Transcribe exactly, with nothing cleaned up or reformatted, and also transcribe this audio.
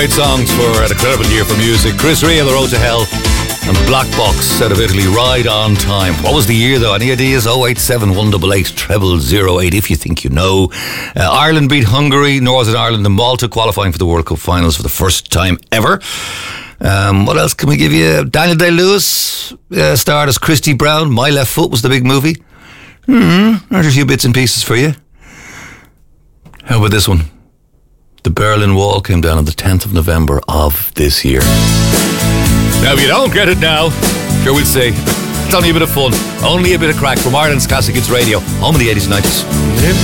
great songs for an incredible year for music. Chris Rea, The Road to Hell, and Black Box out of Italy, Ride on Time. What was the year though? Any ideas? oh eight seven, one eight eight, treble oh eight if you think you know. Uh, Ireland beat Hungary, Northern Ireland and Malta, qualifying for the World Cup finals for the first time ever. Um, what else can we give you? Daniel Day-Lewis uh, starred as Christy Brown. My Left Foot was the big movie. Hmm, there's a few bits and pieces for you. How about this one? The Berlin Wall came down on the tenth of November of this year. Now, if you don't get it now, sure we'll say it's only a bit of fun, only a bit of crack from Ireland's Classic Hits Radio, home of the eighties and nineties.